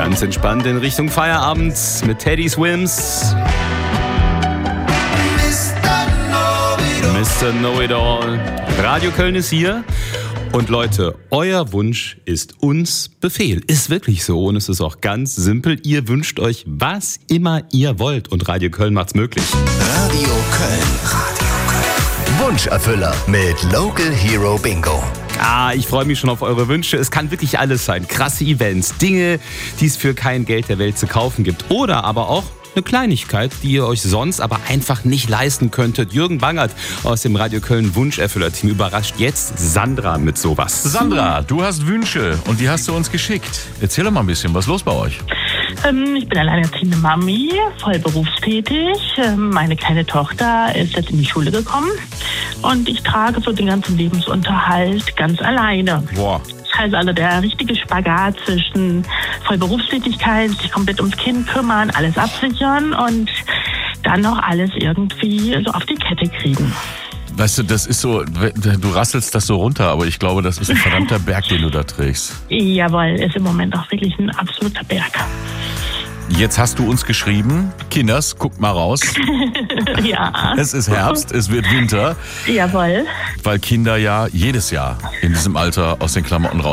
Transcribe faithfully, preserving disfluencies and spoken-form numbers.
Ganz entspannt in Richtung Feierabend mit Teddy Swims. Mister Know-It-All. Radio Köln ist hier. Und Leute, euer Wunsch ist uns Befehl. Ist wirklich so und es ist auch ganz simpel. Ihr wünscht euch, was immer ihr wollt und Radio Köln macht's möglich. Radio Köln. Radio Köln. Wunscherfüller mit Local Hero Bingo. Ah, ich freue mich schon auf eure Wünsche. Es kann wirklich alles sein. Krasse Events, Dinge, die es für kein Geld der Welt zu kaufen gibt. Oder aber auch eine Kleinigkeit, die ihr euch sonst aber einfach nicht leisten könntet. Jürgen Bangert aus dem Radio Köln Wunscherfüller-Team überrascht jetzt Sandra mit sowas. Sandra, du hast Wünsche und die hast du uns geschickt. Erzähl doch mal ein bisschen, was ist los bei euch? Ähm, ich bin alleinerziehende Mami, voll berufstätig. Ähm, meine kleine Tochter ist jetzt in die Schule gekommen und ich trage so den ganzen Lebensunterhalt ganz alleine. Boah. Also, also der richtige Spagat zwischen Vollberufstätigkeit, sich komplett ums Kind kümmern, alles absichern und dann noch alles irgendwie so auf die Kette kriegen. Weißt du, das ist so, du rasselst das so runter, aber ich glaube, das ist ein verdammter Berg, den du da trägst. Jawohl, ist im Moment auch wirklich ein absoluter Berg. Jetzt hast du uns geschrieben, Kinders, guckt mal raus. Ja. Es ist Herbst, es wird Winter. Jawohl. Weil Kinder ja jedes Jahr in diesem Alter aus den Klamotten raus